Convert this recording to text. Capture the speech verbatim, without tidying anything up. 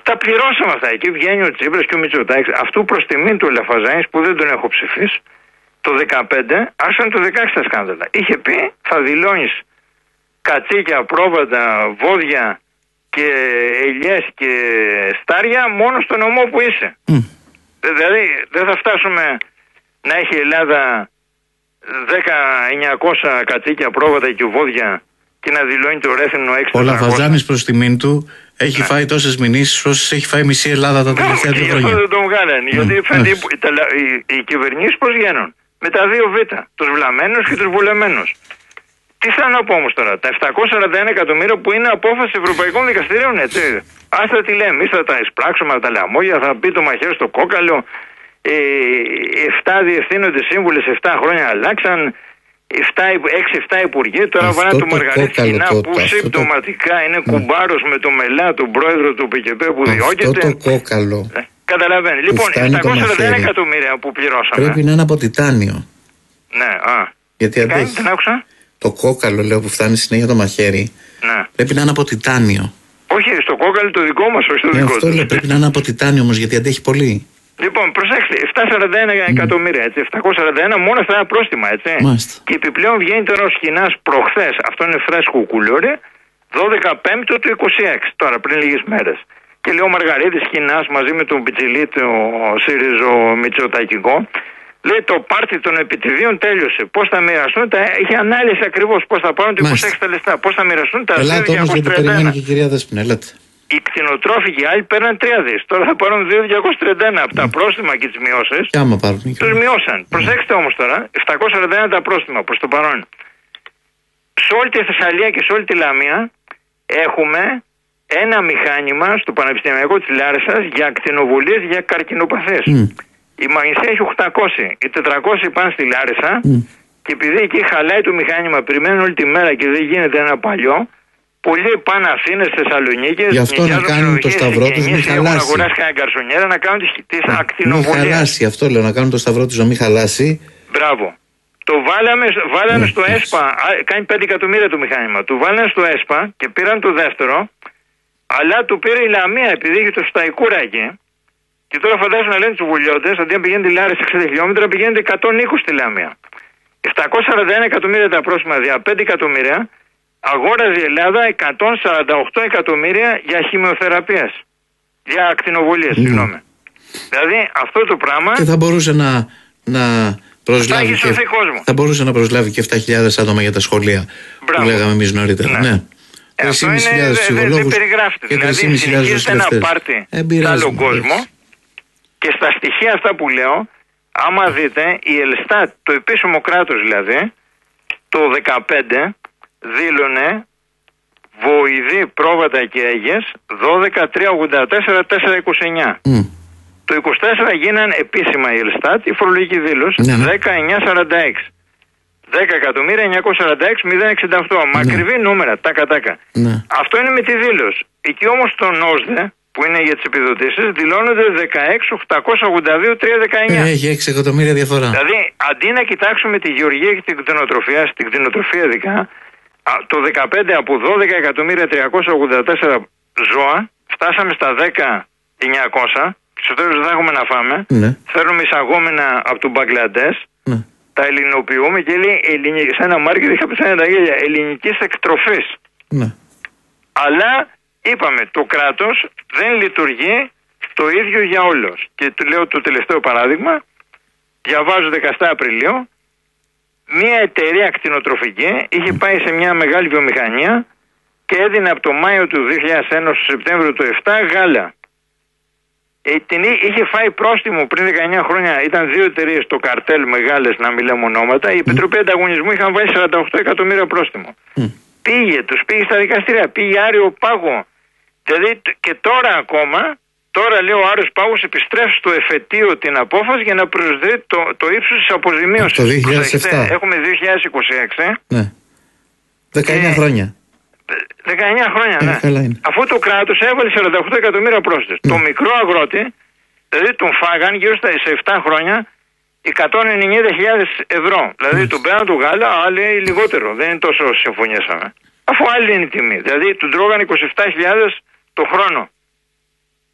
Τα πληρώσαμε αυτά. Εκεί βγαίνει ο Τσίπρας και ο Μητσοτάκης. Αυτού προς τιμήν του Λαφαζάνης που δεν τον έχω ψηφίσει. Το δεκαπέντε άρχισαν το δεκαέξι τα σκάνδαλα. Είχε πει θα δηλώνεις κατσίκια, πρόβατα, βόδια και ελιές και στάρια μόνο στο νομό που είσαι. Mm. Δηλαδή δεν θα φτάσουμε να έχει η Ελλάδα δέκα εννιακόσια κατσίκια, πρόβατα και βόδια και να δηλώνει το ρέθυμνο έξι. Ο Λαφαζάνης προς τιμήν του έχει ναι. φάει τόσες μηνύσεις όσες έχει φάει μισή Ελλάδα τα τελευταία δύο χρόνια. Αυτό δεν τον βγάλανε. Mm. Γιατί φαίνεται mm. οι, οι, οι κυβερνήσεις πώς βγαίνουν. Με τα δύο β. Τους βλαμμένους και τους βουλεμένους. Τι θα να πω όμως τώρα. Τα επτακόσια σαράντα ένα εκατομμύρια που είναι απόφαση ευρωπαϊκών δικαστηρίων, έτσι. Άστα τι λέμε. Εμείς θα τα εισπράξουμε από τα λαμόγια, θα μπει το μαχαίρι στο κόκαλο. Ε, εφτά διευθύνοντες σύμβουλες, εφτά χρόνια αλλάξαν. έξι εφτά υπουργοί. Τώρα βάλαν το Μαργαρίτη Σκηνά που το, συμπτωματικά το... είναι κουμπάρος με το Μελά, τον πρόεδρο του ΠΚΠ που διώκεται. Αυτό το κόκαλο. Ε, καταλαβαίνει. Λοιπόν, επτακόσια σαράντα ένα εκατομμύρια που πληρώσαμε. Πρέπει να είναι από τιτάνιο. Ναι, α. Γιατί αντέχει. Δεν άκουσα. Το κόκαλο, λέω, που φτάνει συνέχεια το μαχαίρι. Ναι. Πρέπει να είναι από τιτάνιο. Όχι, στο κόκαλο το δικό μας, όχι στο ναι, δικό αυτό του. Λέω, πρέπει να είναι από τιτάνιο όμως, γιατί αντέχει πολύ. Λοιπόν, προσέξτε, επτακόσια σαράντα ένα mm. εκατομμύρια, έτσι, επτακόσια σαράντα ένα μόνο αυτά είναι πρόστιμα, έτσι. Μάλιστα. Και επιπλέον βγαίνει τώρα ο Σκηνάς προχθές, αυτό είναι φρέσκο κουλούρι, δώδεκα πέμπτου του είκοσι έξι, τώρα πριν λίγες μέρες. Και λέει ο Μαργαρίτης Σκηνάς μαζί με τον Πιτσιλί, το ΣΥΡΙΖΟ Μητσοτακικό, λέει το πάρτι των επιτιδίων τέλειωσε. Πώς θα μοιραστούν, τα... είχε ανάλυση ακριβώς πώς θα πάρουν το είκοσι έξι τα λεφτά, πώς θα μοιραστούν τα δύο χιλιάδες διακόσια τριάντα ένα. Και η κυρία Δέσποινα, έλατε. Οι κτηνοτρόφοι και οι άλλοι παίρνουν τρία δις. Τώρα θα πάρουν δύο χιλιάδες διακόσια τριάντα ένα από τα πρόστιμα και τις μειώσεις. Και άμα πάρουν. Τους μειώσαν. Mm. Προσέξτε όμως τώρα, επτακόσια σαράντα ένα τα πρόστιμα προς το παρόν. Σε όλη τη Θεσσαλία και σε όλη τη Λαμία έχουμε ένα μηχάνημα στο Πανεπιστημιακό της Λάρισσας για ακτινοβολίες για καρκινοπαθές. Mm. Η Μαγνησία έχει οκτακόσια. Οι τετρακόσια πάνε στη Λάρισα mm. και επειδή εκεί χαλάει το μηχάνημα, περιμένουν όλη τη μέρα και δεν γίνεται ένα παλιό. Πολλοί πάνε Αθήνες, Θεσσαλονίκες. Γι' αυτό να κάνουν το σταυρό τους, μην χαλάσει. Να αγοράσει κανένα γκαρσονιέρα, να κάνουν τις ακτινοβολίες. Μην χαλάσει, αυτό λέω, να κάνουν το σταυρό τους, να μην χαλάσει. Μπράβο. Το βάλαμε, βάλαμε ναι, στο ναι. ΕΣΠΑ, κάνει πέντε εκατομμύρια το μηχάνημα. Του βάλανε στο ΕΣΠΑ και πήραν το δεύτερο, αλλά του πήρε η Λαμία επειδή είχε το Σταϊκούρα εκεί. Και τώρα φαντάζομαι να λένε τους βουλιώτες, αντί να πηγαίνετε Λάρες εξήντα χιλιόμετρα, πηγαίνετε εκατόν είκοσι στη Λαμία. επτακόσια σαράντα ένα εκατομμύρια τα πρόσημα, δια πέντε εκατομμύρια. Αγόραζε η Ελλάδα εκατόν σαράντα οκτώ εκατομμύρια για χημειοθεραπείες. Για ακτινοβολίες, mm. συγγνώμη. Δηλαδή αυτό το πράγμα. Και θα μπορούσε να, να προσλάβει. Και, θα μπορούσε να προσλάβει και επτά χιλιάδες άτομα για τα σχολεία. Μπράβο. Που λέγαμε εμείς νωρίτερα. Ναι. ναι. Ε, αυτό είναι, δεν δε περιγράφεται. Δηλαδή συνεχίζεται ένα πάρτι σε άλλον κόσμο και στα στοιχεία αυτά που λέω, άμα δείτε, η Ελστάτ, το επίσημο κράτος δηλαδή, το δεκαπέντε δήλωνε βοηδή, πρόβατα και έγιες δώδεκα τριακόσια ογδόντα τέσσερα τετρακόσια είκοσι εννιά. Mm. Το είκοσι τέσσερα γίναν επίσημα η Ελστάτ, η φορολογική δήλωση, ναι, ναι. δέκα χιλιάδες εννιακόσια σαράντα έξι. δέκα εκατομμύρια εννιακόσια σαράντα έξι χιλιάδες εξήντα οκτώ. Ναι. Μακριβή νούμερα, τάκα τάκα. Ναι. Αυτό είναι με τη δήλωση. Εκεί όμως το ΝΟΣΔΕ, που είναι για τις επιδοτήσεις, δηλώνονται δεκαέξι χιλιάδες οκτακόσια ογδόντα δύο χιλιάδες τριακόσια δεκαεννιά. Ε, έχει έξι εκατομμύρια διαφορά. Δηλαδή, αντί να κοιτάξουμε τη γεωργία και την κτηνοτροφία, στην κτηνοτροφία ειδικά, το δεκαπέντε από δώδεκα εκατομμύρια τριακόσια ογδόντα τέσσερα ζώα, φτάσαμε στα δέκα χιλιάδες εννιακόσια. Στο τέλος δεν θα έχουμε να φάμε. Ναι. Φέρνουμε εισαγόμενα από τον Μπαγκλαντές. Ναι. Τα ελληνοποιούμε και λέει ελληνική, σε ένα μάρκετ είχα πεθάνει τα γέλια ελληνικής εκτροφής. Ναι. Αλλά είπαμε το κράτος δεν λειτουργεί το ίδιο για όλους. Και του λέω το τελευταίο παράδειγμα. Διαβάζω δεκαεφτά Απριλίου. Μία εταιρεία κτηνοτροφική είχε πάει σε μια μεγάλη βιομηχανία και έδινε από το Μάιο του δύο χιλιάδες ένα στο Σεπτέμβριο του δύο χιλιάδες επτά γάλα. Ε, την είχε φάει πρόστιμο πριν δεκαεννιά χρόνια. Ήταν δύο εταιρείες, το καρτέλ μεγάλες, να μην λέμε ονόματα. Η Επιτροπή mm. Ανταγωνισμού είχαν βάλει σαράντα οκτώ εκατομμύρια πρόστιμο. Mm. Πήγε, τους πήγε στα δικαστήρια, πήγε Άριο Πάγο. Δηλαδή και τώρα ακόμα, τώρα λέει ο Άριος Πάγος επιστρέφει στο εφετείο την απόφαση για να προσδεί το, το ύψος της αποζημίωσης. Το δύο χιλιάδες επτά. Έχουμε δύο χιλιάδες είκοσι έξι. Ναι. δεκαεννιά και... χρόνια. δεκαεννιά χρόνια, ε, ναι. Αφού το κράτος έβαλε σαράντα οκτώ εκατομμύρια πρόσθετες. Mm. Το μικρό αγρότη, δηλαδή τον φάγαν γύρω στα σε επτά χρόνια εκατόν ενενήντα χιλιάδες ευρώ. Δηλαδή mm. τον πέραν του γάλα, άλλοι λιγότερο. Δεν είναι τόσο όσο συμφωνήσαμε. Αφού άλλη είναι η τιμή. Δηλαδή του τρώγαν είκοσι επτά χιλιάδες το χρόνο.